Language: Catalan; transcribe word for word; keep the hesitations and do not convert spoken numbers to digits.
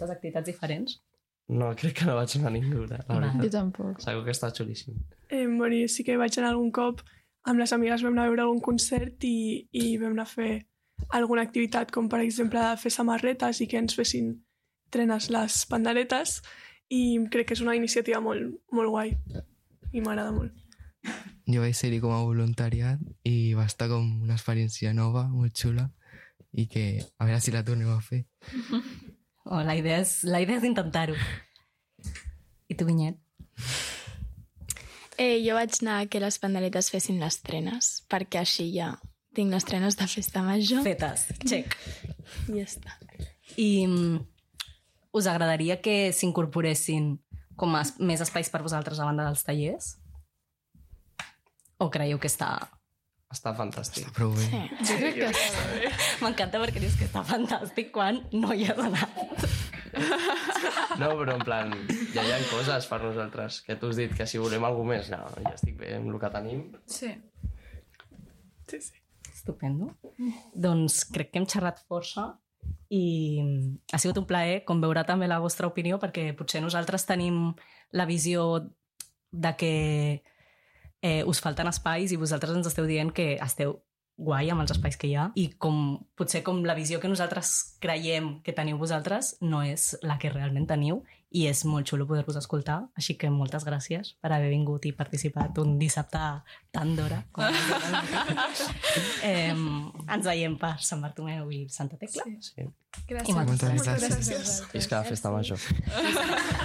moltes activitats diferents? No, crec que no vaig anar a ningú, la veritat. Jo tampoc. Segur que està xulíssim. Eh, bueno, jo sí que vaig anar algun cop, amb les amigues vam anar a veure algun concert i, i vam anar a fer alguna activitat, com per exemple fer samarretes i que ens fessin trenes les panderetes, i crec que és una iniciativa molt, molt guai i m'agrada molt. Jo vaig ser-hi com a voluntariat i va estar com una experiència nova, molt xula, i que a veure si la tornem a fer. Oh, la idea és, la idea és intentar-ho. I tu, Vinyet? Eh, jo vaig anar a que les panderetes fessin les trenes, perquè així ja tinc les trenes de festa major. Fetes, check. I ja està. I mm, us agradaria que s'incorporessin com a es- més espais per vosaltres a banda dels tallers? O creieu que està... Està fantàstic. Està prou bé. Sí. Jo crec que està bé. M'encanta perquè dius que està fantàstic quan no hi has anat. No, però en plan, ja hi ha coses per nosaltres, que tu has dit que si volem alguna més, no, ja estic bé amb el que tenim. Sí. Sí, sí. Estupendo. Doncs crec que hem xerrat força i ha sigut un plaer com veure també la vostra opinió, perquè potser nosaltres tenim la visió de que eh, us falten espais i vosaltres ens esteu dient que esteu guai amb els espais que hi ha i com, potser com la visió que nosaltres creiem que teniu vosaltres no és la que realment teniu i és molt xulo poder-vos escoltar, així que moltes gràcies per haver vingut i participat un dissabte tan d'hora com eh, ens veiem per Sant Bartomeu i Santa Tecla. Sí. Sí. Gràcies. I moltes gràcies. gràcies. Visca la festa major.